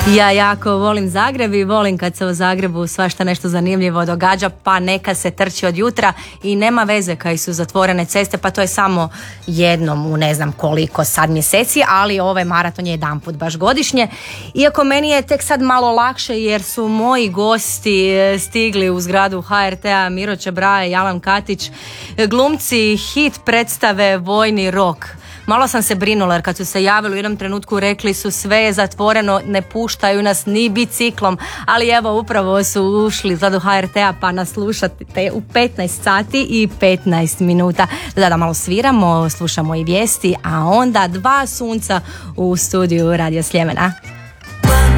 Ja jako volim Zagreb i volim kad se u Zagrebu svašta nešto zanimljivo događa, pa neka se trči od jutra i nema veze kaj su zatvorene ceste, pa to je samo jednom u ne znam koliko sad mjeseci, ali ovaj maraton je jedanput baš godišnje. Iako meni je tek sad malo lakše jer su moji gosti stigli u zgradu HRT-a, Miro Čebraja i Alan Katić, glumci hit predstave Vojni rok. Malo sam se brinula jer kad su se javili u jednom trenutku rekli su sve je zatvoreno, ne puštaju nas ni biciklom, ali evo upravo su ušli zadu HRT-a pa nas slušate u 15 sati i 15 minuta. Da malo sviramo, slušamo i vijesti, a onda 2 sunca u studiju Radio Sljemena.